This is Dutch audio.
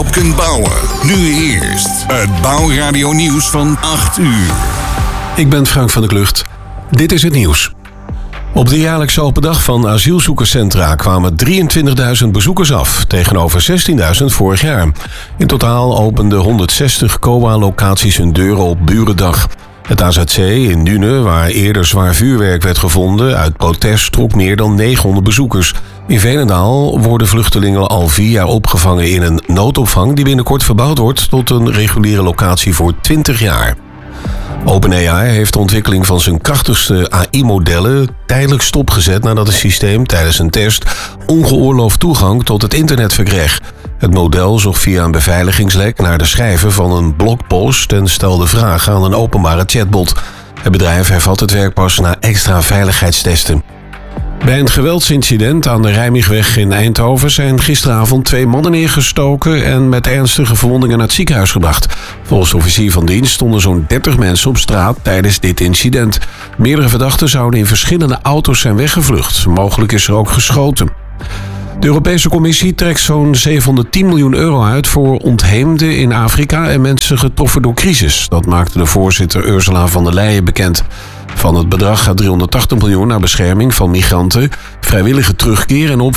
kunt bouwen. Nu eerst het Bouwradio nieuws van 8 uur. Ik ben Frank van der Klucht. Dit is het nieuws. Op de jaarlijkse open dag van asielzoekerscentra kwamen 23.000 bezoekers af, tegenover 16.000 vorig jaar. In totaal openden 160 COA-locaties hun deuren op Burendag. Het AZC in Dune, waar eerder zwaar vuurwerk werd gevonden, uit protest trok meer dan 900 bezoekers. In Veenendaal worden vluchtelingen al 4 jaar opgevangen in een noodopvang die binnenkort verbouwd wordt tot een reguliere locatie voor 20 jaar. OpenAI heeft de ontwikkeling van zijn krachtigste AI-modellen tijdelijk stopgezet nadat het systeem tijdens een test ongeoorloofd toegang tot het internet verkreeg. Het model zocht via een beveiligingslek naar de schrijver van een blogpost en stelde vragen aan een openbare chatbot. Het bedrijf hervat het werk pas na extra veiligheidstesten. Bij een geweldsincident aan de Rijmigweg in Eindhoven zijn gisteravond 2 mannen neergestoken en met ernstige verwondingen naar het ziekenhuis gebracht. Volgens de officier van dienst stonden zo'n 30 mensen op straat tijdens dit incident. Meerdere verdachten zouden in verschillende auto's zijn weggevlucht. Mogelijk is er ook geschoten. De Europese Commissie trekt zo'n 710 miljoen euro uit voor ontheemden in Afrika en mensen getroffen door crisis. Dat maakte de voorzitter Ursula von der Leyen bekend. Van het bedrag gaat 380 miljoen naar bescherming van migranten, vrijwillige terugkeer en opvang